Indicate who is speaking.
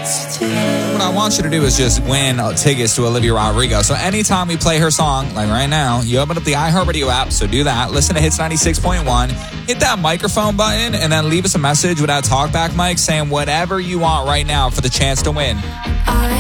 Speaker 1: What I want you to do is just win tickets to Olivia Rodrigo. So anytime we play her song, like right now, you open up the iHeartRadio app, so do that. Listen to Hits 96.1. Hit that microphone button, and then leave us a message with that talkback mic saying whatever you want right now for the chance to win.